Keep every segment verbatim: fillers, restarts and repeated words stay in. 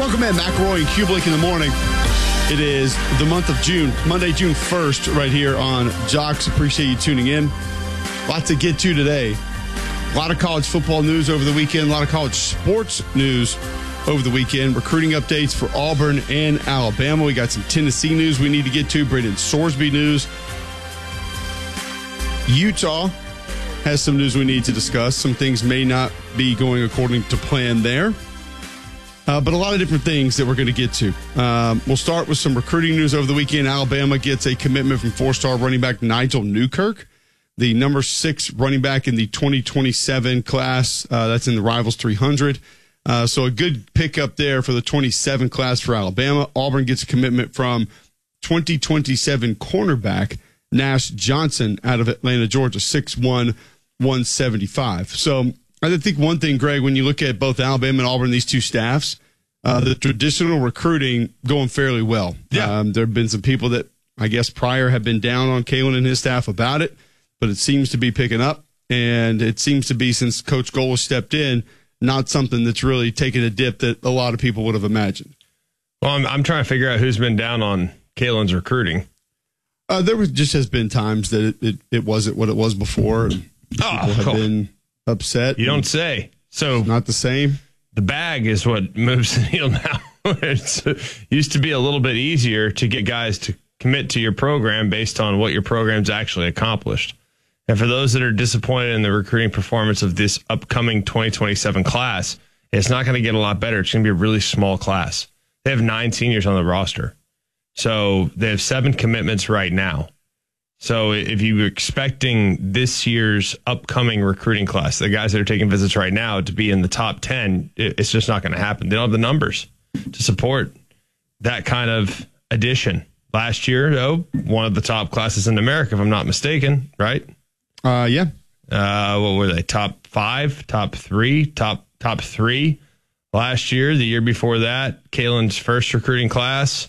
Welcome in, McElroy and Kublik in the morning. It is the month of June, Monday, June first, right here on Jocks. Appreciate you tuning in. Lots to get to today. A lot of college football news over the weekend, a lot of college sports news over the weekend. Recruiting updates for Auburn and Alabama. We got some Tennessee news we need to get to. Braden Sorsby news. Utah has some news we need to discuss. Some things may not be going according to plan there. Uh, but a lot of different things that we're going to get to. Um, we'll start with some recruiting news over the weekend. Alabama gets a commitment from four-star running back Nigel Newkirk, the number six running back in the twenty twenty-seven class. Uh, that's in the Rivals three hundred. Uh, so a good pickup there for the twenty-seven class for Alabama. Auburn gets a commitment from twenty twenty-seven cornerback Nash Johnson out of Atlanta, Georgia, six one, one seventy-five. So I think one thing, Greg, when you look at both Alabama and Auburn, these two staffs, uh, the traditional recruiting going fairly well. Yeah. Um, there have been some people that I guess prior have been down on Kalen and his staff about it, but it seems to be picking up, and it seems to be, since Coach Goles stepped in, not something that's really taken a dip that a lot of people would have imagined. Well, I'm, I'm trying to figure out who's been down on Kalen's recruiting. Uh, there was, just has been times that it, it, it wasn't what it was before. And people Oh, have cool. been upset. You don't say. So Not the same. the bag is what moves the needle now. It's, it used to be a little bit easier to get guys to commit to your program based on what your program's actually accomplished. And for those that are disappointed in the recruiting performance of this upcoming twenty twenty-seven class, it's not going to get a lot better. It's going to be a really small class. They have nine seniors on the roster. So they have seven commitments right now. So if you're expecting this year's upcoming recruiting class, the guys that are taking visits right now, to be in the top ten, it's just not going to happen. They don't have the numbers to support that kind of addition. Last year, though, one of the top classes in America, if I'm not mistaken, right? Uh, yeah. Uh, what were they? Top five, top three, top top three last year. The year before that, Kalen's first recruiting class.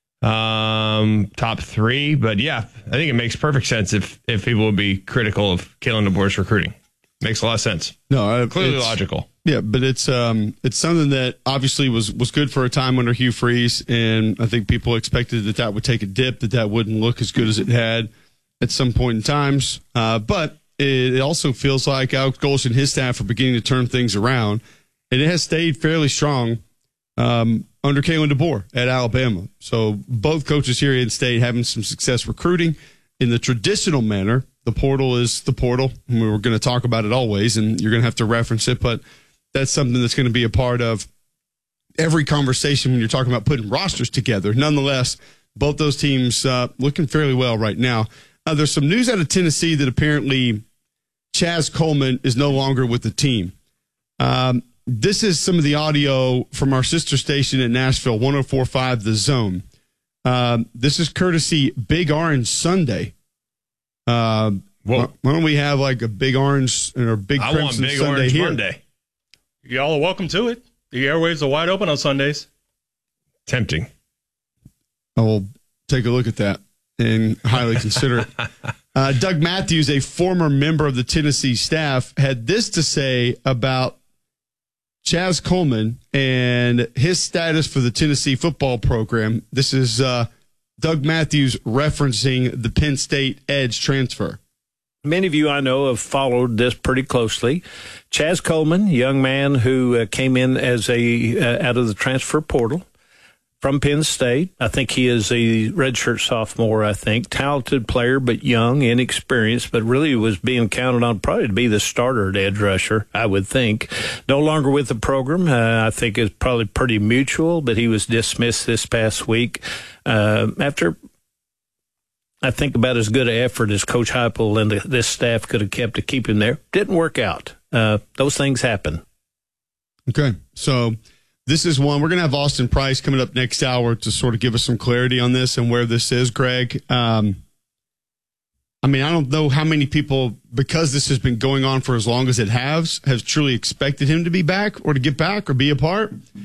Um, top three, but yeah, I think it makes perfect sense if if people would be critical of Kalen DeBoer's recruiting. Makes a lot of sense. No, uh, Clearly it's- logical. Yeah, but it's um it's something that obviously was was good for a time under Hugh Freeze, and I think people expected that that would take a dip, that that wouldn't look as good as it had at some point in times. Uh, but it, it also feels like Alex Goles and his staff are beginning to turn things around, and it has stayed fairly strong um, under Kalen DeBoer at Alabama. So both coaches here in state having some success recruiting in the traditional manner. The portal is the portal, and we're going to talk about it always, and you're going to have to reference it, but that's something that's going to be a part of every conversation when you're talking about putting rosters together. Nonetheless, both those teams uh, looking fairly well right now. Uh, there's some news out of Tennessee that apparently Chaz Coleman is no longer with the team. Um, this is some of the audio from our sister station in Nashville, one oh four point five The Zone. Um, this is courtesy Big Orange Sunday. Uh, why don't we have like a Big Orange or Big I Crimson want Big Sunday Orange here? Monday. Y'all are welcome to it. The airwaves are wide open on Sundays. Tempting. I will take a look at that and highly consider it. Uh, Doug Matthews, a former member of the Tennessee staff, had this to say about Chaz Coleman and his status for the Tennessee football program. This is uh, Doug Matthews referencing the Penn State Edge transfer. Many of you I know have followed this pretty closely. Chaz Coleman, young man who uh, came in as a uh, out of the transfer portal from Penn State. I think he is a redshirt sophomore, I think. Talented player, but young, inexperienced, but really was being counted on probably to be the starter at edge rusher, I would think. No longer with the program. Uh, I think it's probably pretty mutual, but he was dismissed this past week uh, after I think about as good an effort as Coach Heupel and the, this staff could have kept to keep him there. Didn't work out. Uh, those things happen. Okay, so this is one. We're going to have Austin Price coming up next hour to sort of give us some clarity on this and where this is, Greg. Um, I mean, I don't know how many people, because this has been going on for as long as it has, has truly expected him to be back or to get back or be a part.